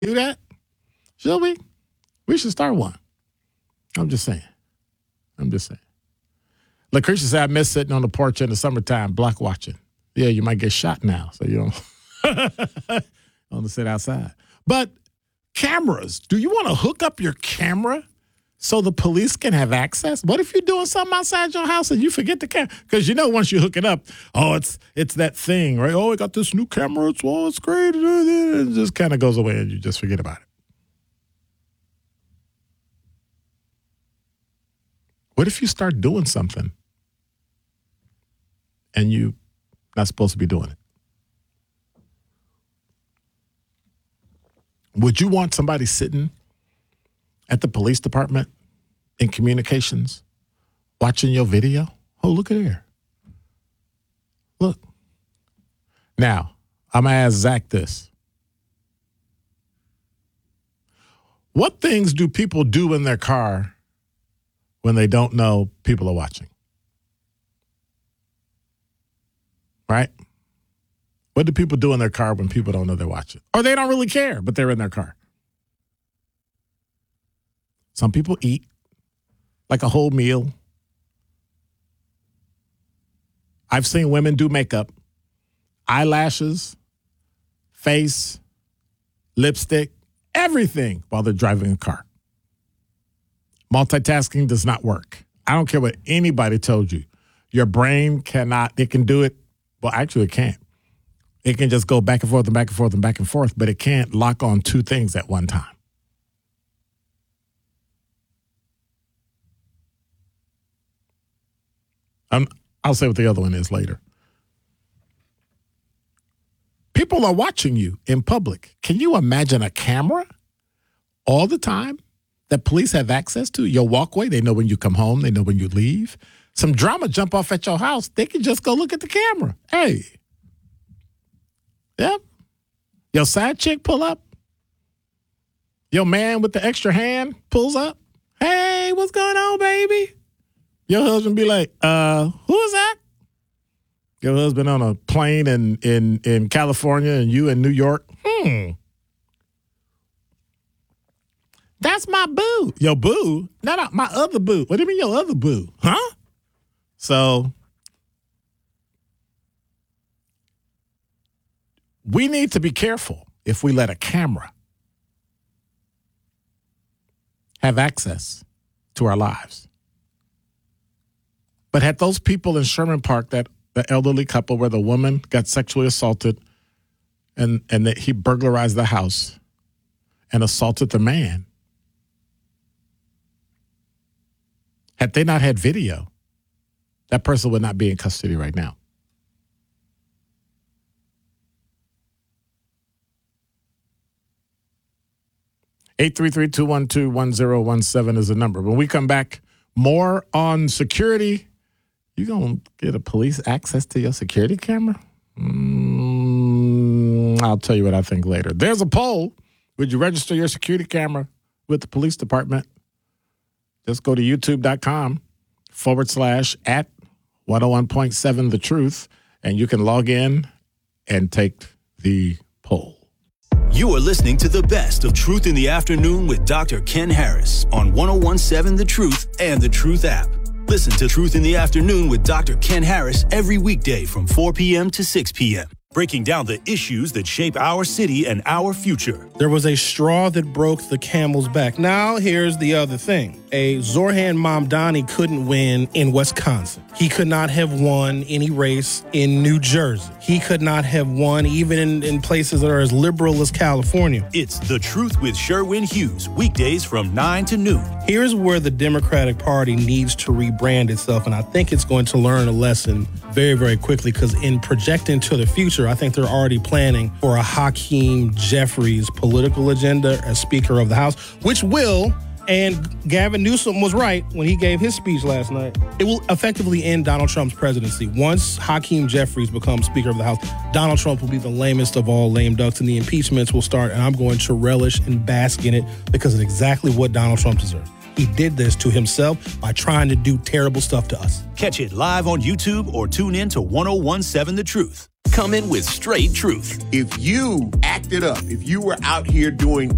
Do that? Should we? We should start one. I'm just saying. Lucretia said, I miss sitting on the porch in the summertime, block watching. Yeah, you might get shot now, so you don't want to sit outside. But cameras, do you want to hook up your camera so the police can have access? What if you're doing something outside your house and you forget the camera? Because once you hook it up, it's that thing, right? Oh, I got this new camera. It's great. It just kind of goes away and you just forget about it. What if you start doing something and you're not supposed to be doing it? Would you want somebody sitting at the police department in communications watching your video? Oh, look at here. Look. Now, I'm going to ask Zach this. What things do people do in their car when they don't know people are watching? Right? What do people do in their car when people don't know they're watching? Or they don't really care, but they're in their car. Some people eat like a whole meal. I've seen women do makeup, eyelashes, face, lipstick, everything while they're driving a car. Multitasking does not work. I don't care what anybody told you. Your brain cannot, it can do it. Well, actually, it can't. It can just go back and forth and back and forth and back and forth, but it can't lock on two things at one time. I'll say what the other one is later. People are watching you in public. Can you imagine a camera all the time that police have access to? Your walkway, they know when you come home, they know when you leave. Some drama jump off at your house, they can just go look at the camera. Hey. Yep. Your side chick pull up. Your man with the extra hand pulls up. Hey, what's going on, baby? Your husband be like, who is that? Your husband on a plane in California and you in New York. That's my boo. Your boo? No, my other boo. What do you mean your other boo? Huh? So we need to be careful if we let a camera have access to our lives. But had those people in Sherman Park, that the elderly couple where the woman got sexually assaulted and that he burglarized the house and assaulted the man, had they not had video, that person would not be in custody right now. (833-212-1017) is the number. When we come back, more on security. You gonna get a police access to your security camera? I'll tell you what I think later. There's a poll. Would you register your security camera with the police department? Just go to youtube.com/@101.7 The Truth, and you can log in and take the poll. You are listening to the best of Truth in the Afternoon with Dr. Ken Harris on 101.7 The Truth and The Truth app. Listen to Truth in the Afternoon with Dr. Ken Harris every weekday from 4 p.m. to 6 p.m. breaking down the issues that shape our city and our future. There was a straw that broke the camel's back. Now, here's the other thing. A Zoran Mamdani couldn't win in Wisconsin. He could not have won any race in New Jersey. He could not have won even in places that are as liberal as California. It's The Truth with Sherwin Hughes, weekdays from 9 to noon. Here's where the Democratic Party needs to rebrand itself, and I think it's going to learn a lesson very, very quickly, because in projecting to the future, I think they're already planning for a Hakeem Jeffries political agenda as Speaker of the House, which will, and Gavin Newsom was right when he gave his speech last night, it will effectively end Donald Trump's presidency. Once Hakeem Jeffries becomes Speaker of the House, Donald Trump will be the lamest of all lame ducks, and the impeachments will start, and I'm going to relish and bask in it because it's exactly what Donald Trump deserves. He did this to himself by trying to do terrible stuff to us. Catch it live on YouTube or tune in to 101.7 The Truth. Come in with straight truth. If you acted up, if you were out here doing